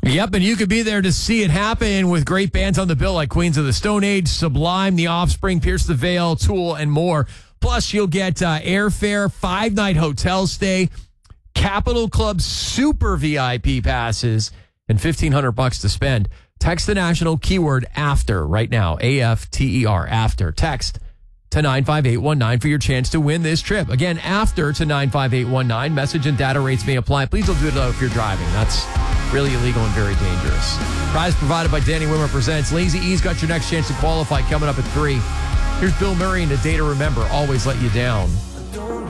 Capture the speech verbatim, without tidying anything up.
Yep, and you could be there to see it happen with great bands on the bill like Queens of the Stone Age, Sublime, The Offspring, Pierce the Veil, Tool, and more. Plus, you'll get uh, airfare, five-night hotel stay, Capitol Club Super V I P passes, and fifteen hundred bucks to spend. Text the national keyword AFTER right now, A F T E R, AFTER. Text to nine five eight one nine for your chance to win this trip. Again, AFTER to nine five eight one nine. Message and data rates may apply. Please don't do it though if you're driving. That's really illegal and very dangerous. Prize provided by Danny Wimmer presents Lazy E's got your next chance to qualify coming up at three. Here's Bill Murray and A Day to Remember, Always Let You Down.